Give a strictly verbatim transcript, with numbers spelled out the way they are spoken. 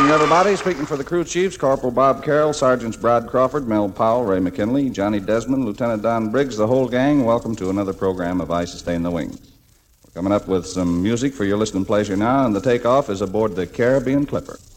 everybody. Speaking for the crew chiefs, Corporal Bob Carroll, Sergeants Brad Crawford, Mel Powell, Ray McKinley, Johnny Desmond, Lieutenant Don Briggs, the whole gang, welcome to another program of I Sustain the Wings. We're coming up with some music for your listening pleasure now, and the takeoff is aboard the Caribbean Clipper.